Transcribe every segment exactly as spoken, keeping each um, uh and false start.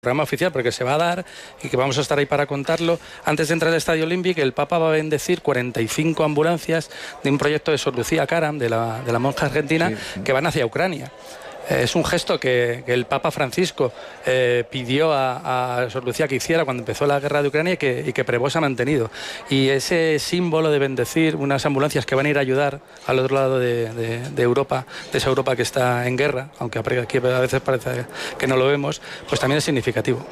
programa oficial, porque se va a dar y que vamos a estar ahí para contarlo. Antes de entrar al Estadio Olímpico, el Papa va a bendecir cuarenta y cinco ambulancias de un proyecto de Sor Lucía Caram, de la, de la monja argentina, sí, sí. que van hacia Ucrania. Eh, es un gesto que, que el Papa Francisco eh, pidió a, a Sor Lucía que hiciera cuando empezó la guerra de Ucrania y que, y que Prevost ha mantenido. Y ese símbolo de bendecir unas ambulancias que van a ir a ayudar al otro lado de, de, de Europa, de esa Europa que está en guerra, aunque aquí a veces parece que no lo vemos, pues también es significativo.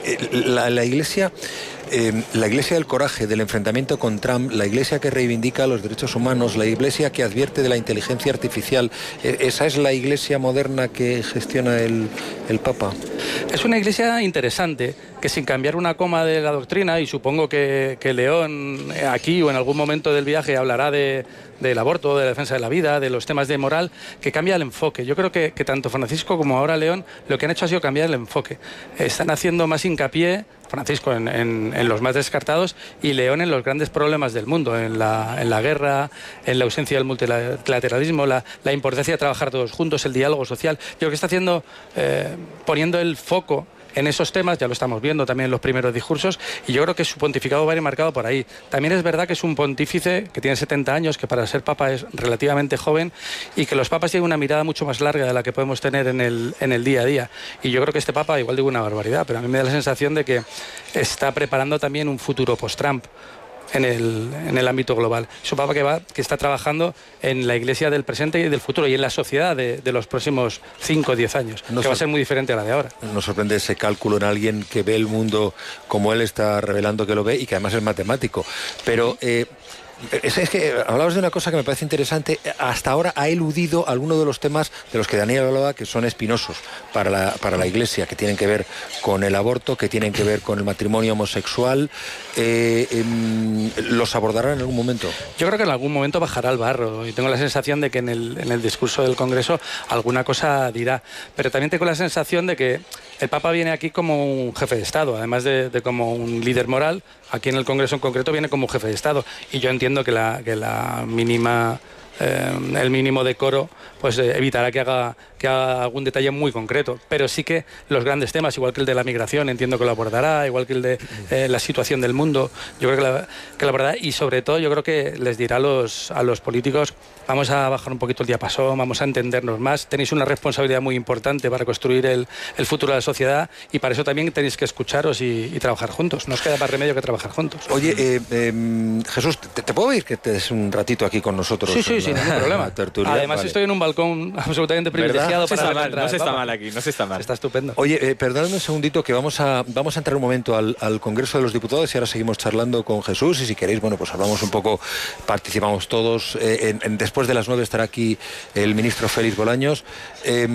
La, la Iglesia... Eh, la Iglesia del coraje, del enfrentamiento con Trump, la Iglesia que reivindica los derechos humanos, la Iglesia que advierte de la inteligencia artificial, eh, ¿esa es la Iglesia moderna que gestiona el, el Papa? Es una Iglesia interesante, que sin cambiar una coma de la doctrina, y supongo que, que León aquí o en algún momento del viaje hablará de, del aborto, de la defensa de la vida, de los temas de moral, que cambia el enfoque. Yo creo que, que tanto Francisco como ahora León lo que han hecho ha sido cambiar el enfoque. Están haciendo más hincapié, Francisco en, en, en los más descartados y León en los grandes problemas del mundo, en la, en la guerra, en la ausencia del multilateralismo, la, la importancia de trabajar todos juntos, el diálogo social. Yo creo que está haciendo, eh, poniendo el foco en esos temas, ya lo estamos viendo también en los primeros discursos, y yo creo que su pontificado va a ir marcado por ahí. También es verdad que es un pontífice que tiene setenta años, que para ser papa es relativamente joven, y que los papas tienen una mirada mucho más larga de la que podemos tener en el, en el día a día. Y yo creo que este papa, igual digo una barbaridad, pero a mí me da la sensación de que está preparando también un futuro post-Trump en el, en el ámbito global. Es un papa que, va, que está trabajando en la Iglesia del presente y del futuro y en la sociedad de, de los próximos cinco o diez años, nos que va a ser muy diferente a la de ahora. Nos sorprende ese cálculo en alguien que ve el mundo como él está revelando que lo ve y que además es matemático. Pero... Eh, Es, es que hablabas de una cosa que me parece interesante. Hasta ahora ha eludido algunos de los temas de los que Daniel hablaba, que son espinosos para la, para la Iglesia, que tienen que ver con el aborto, que tienen que ver con el matrimonio homosexual. Eh, eh, ¿Los abordará en algún momento? Yo creo que en algún momento bajará al barro y tengo la sensación de que en el, en el discurso del Congreso alguna cosa dirá. Pero también tengo la sensación de que el Papa viene aquí como un jefe de Estado, además de, de como un líder moral. Aquí en el Congreso en concreto viene como jefe de Estado y yo entiendo que la, que la mínima, eh, el mínimo decoro pues eh, evitará que haga, que haga algún detalle muy concreto, pero sí que los grandes temas, igual que el de la migración, entiendo que lo abordará, igual que el de eh, la situación del mundo, yo creo que, la, que lo abordará y sobre todo yo creo que les dirá a los, a los políticos: vamos a bajar un poquito el diapasón, vamos a entendernos más, tenéis una responsabilidad muy importante para construir el, el futuro de la sociedad y para eso también tenéis que escucharos y, y trabajar juntos, no os queda más remedio que trabajar juntos. Oye, eh, eh, Jesús, ¿te, ¿te puedo pedir que te des un ratito aquí con nosotros? Sí, sí, sin ningún problema. Tertulia, además vale. Estoy en un balcón absolutamente privilegiado. No se, para está mal, no se está mal aquí, no se está mal. Está estupendo. Oye, eh, perdóname un segundito que vamos a, vamos a entrar un momento al, al Congreso de los Diputados y ahora seguimos charlando con Jesús y si queréis, bueno, pues hablamos un poco, participamos todos. Eh, en, en, después de las nueve estará aquí el ministro Félix Bolaños. Eh,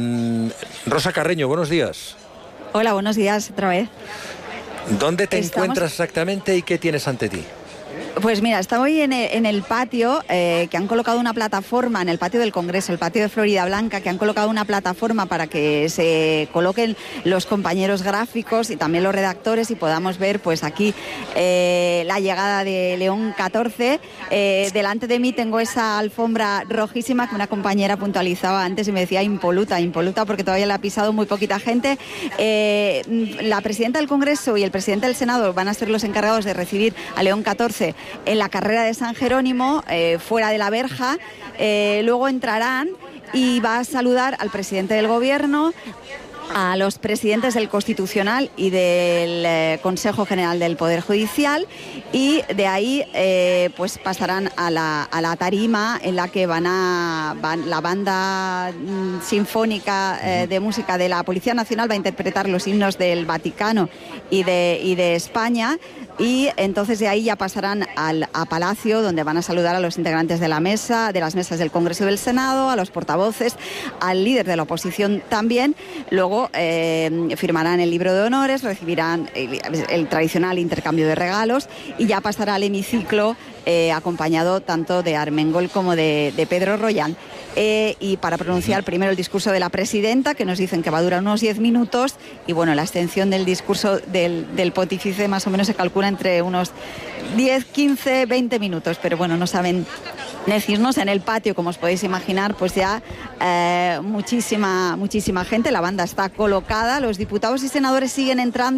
Rosa Carreño, buenos días. Hola, buenos días otra vez. ¿Dónde te Estamos... encuentras exactamente y qué tienes ante ti? Pues mira, estoy en el, en el patio, eh, que han colocado una plataforma, en el patio del Congreso, el patio de Florida Blanca, que han colocado una plataforma para que se coloquen los compañeros gráficos y también los redactores y podamos ver pues aquí eh, la llegada de León catorce. Eh, delante de mí tengo esa alfombra rojísima que una compañera puntualizaba antes y me decía impoluta, impoluta porque todavía la ha pisado muy poquita gente. Eh, la presidenta del Congreso y el presidente del Senado van a ser los encargados de recibir a León catorce en la carrera de San Jerónimo, eh, fuera de la verja. Eh, luego entrarán y va a saludar al presidente del Gobierno, a los presidentes del Constitucional y del eh, Consejo General del Poder Judicial y de ahí eh, pues pasarán a la, a la tarima en la que van a van, la banda mm, sinfónica eh, de música de la Policía Nacional va a interpretar los himnos del Vaticano y de, y de España y entonces de ahí ya pasarán al, a Palacio, donde van a saludar a los integrantes de la mesa, de las mesas del Congreso y del Senado, a los portavoces, al líder de la oposición también. Luego Eh, firmarán el libro de honores, recibirán el, el tradicional intercambio de regalos y ya pasará al hemiciclo eh, acompañado tanto de Armengol como de, de Pedro Rollán. Eh, y para pronunciar primero el discurso de la presidenta, que nos dicen que va a durar unos diez minutos, y bueno, la extensión del discurso del, del pontífice más o menos se calcula entre unos diez, quince, veinte minutos, pero bueno, no saben decirnos. En el patio, como os podéis imaginar, pues ya eh, muchísima, muchísima gente, la banda está colocada, los diputados y senadores siguen entrando.